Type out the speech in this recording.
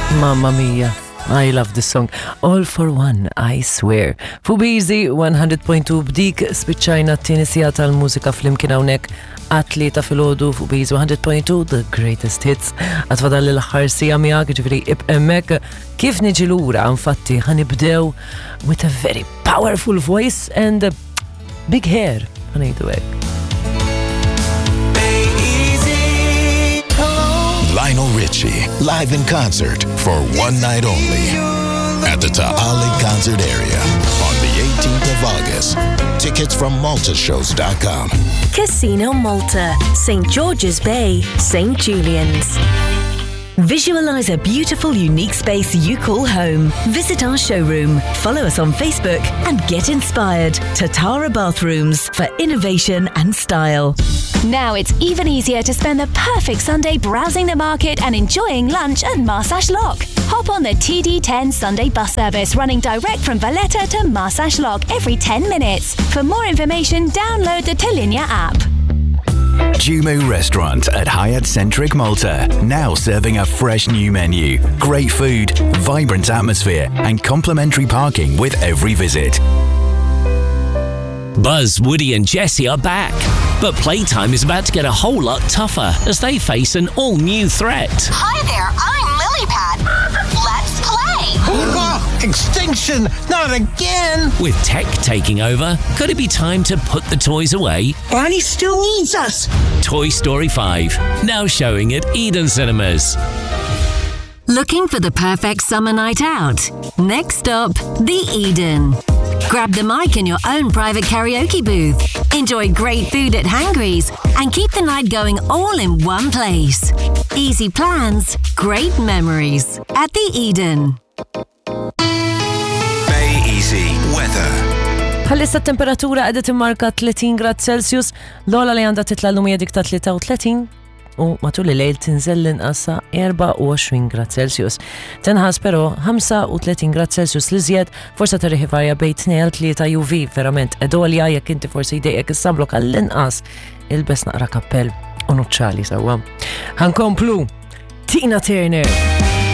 Mamma mia. I love this song. All for one, I swear. Fubizi 100.2 b'dik spiċċajna t-tieni sija tal-mużika flimkien hawnhekk għat-tlieta filgħodu Fubizi 100.2 the greatest hits. Għatfadal l-aħħar sija miegħek ġifieri hemmhekk kif niġi lura infatti ħanibdew with a very powerful voice and big hair. Ħanejdu hekk. Lionel Richie, live in concert for one night only at the Ta'ali Concert Area on the 18th of August. Tickets from maltashows.com. Casino Malta, St. George's Bay, St. Julian's. Visualize a beautiful, unique space you call home. Visit our showroom, follow us on Facebook, and get inspired. Tatara Bathrooms for innovation and style. Now it's even easier to spend the perfect Sunday browsing the market and enjoying lunch at Marsash Lock. Hop on the TD10 Sunday bus service running direct from Valletta to Marsash Lock every 10 minutes. For more information, download the Talinia app. Jumu Restaurant at Hyatt Centric Malta, now serving a fresh new menu, great food, vibrant atmosphere and complimentary parking with every visit. Buzz, Woody and Jessie are back, but playtime is about to get a whole lot tougher as they face an all-new threat. Hi there, I'm Lilypad. Let's play! Extinction! Not again! With tech taking over, could it be time to put the toys away? Bonnie still needs us! Toy Story 5, now showing at Eden Cinemas. Looking for the perfect summer night out? Next stop, the Eden. Grab the mic in your own private karaoke booth. Enjoy great food at Hangry's and keep the night going all in one place. Easy plans, great memories at the Eden. Bay Easy Weather. Bħalissa t-temperatura għedet immarka 30 grad Celsius, l-ola li għandha titla l-lumija dik ta' 33 u matul il-lejl tinżel l-inqas sa 24 grad Celsius. Tenħas però 35 grad Celsius li żjed, forsa tarriħi varja bejn 2-3 UV verament edolja jekk inti forsi jdejjek issablok għall-inqas ilbes naqra kappell u nuċċali sewwa. Ħankomplu Tina Turner.